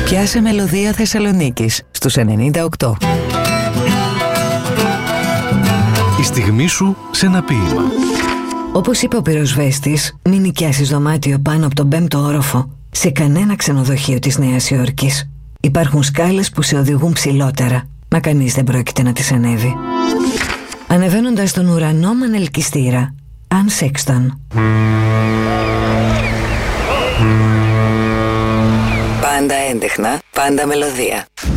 Πιάσε μελωδία Θεσσαλονίκης στους 98. Η στιγμή σου σε ένα ποίημα. Όπως είπε ο πυροσβέστης, μην νοικιάσεις δωμάτιο πάνω από τον 5ο όροφο σε κανένα ξενοδοχείο της Νέας Υόρκης. Υπάρχουν σκάλες που σε οδηγούν ψηλότερα, μα κανείς δεν πρόκειται να τις ανέβει. Ανεβαίνοντας τον ουρανό με ανελκυστήρα, Αν Σέξτον. Πάντα έντεχνα, πάντα μελωδία.